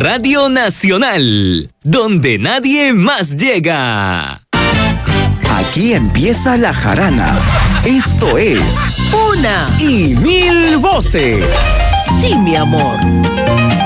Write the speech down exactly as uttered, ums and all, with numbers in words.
Radio Nacional, donde nadie más llega. Aquí empieza la jarana. Esto es Una y mil voces. Sí, mi amor.